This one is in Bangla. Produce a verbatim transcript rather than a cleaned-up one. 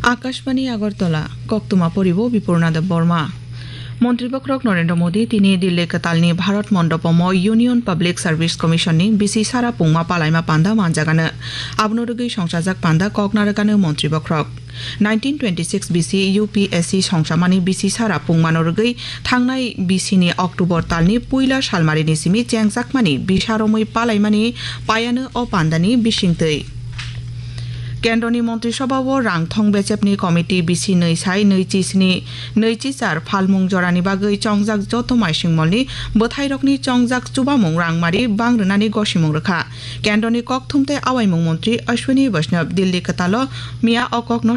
আকাশবাণী আগরতলা কক্তমা পরিব বিপূর্ণাদেব বর্মা মন্ত্রীপক্ষক নরেন্দ্র মোদী তিনি Delhi কাতালনি Bharat Mandapam union public service কমিশনनि BC সারা পুংमा पालायमा पान्दा मानजागानो आबनरुगै संसाजाक पान्दा ककनारगानो मन्त्रीपक्षक नाइनटीन ट्वेंटी सिक्स बिसि यूपीएससी संसामानि बिसि सारा पुंमानरुगै थांनाय बिसिनि अक्टोबर तालनि पुइला सालमारिनि सिमि चेंगजाकमानि बिसारमै पालायमानि पायानो अ पान्दानि बिसिंतै केन्द्रनि मन्त्रिसभाव रां थं बेचेपनि कमिटि बिसि नै साइ नैचि स्नि नैचि चार फालमुं जरानि बागै चंगजाक जत माइसिंमलनि बोथाइरकनि चंगजाक चुबामुं रांमारि बांग्रोनानि गसिमुं रोखा केन्द्रनि ककथुमते आवाइमुं मन्त्रि अश्विनी वैष्णव दिल्ली कताल मिया अककनो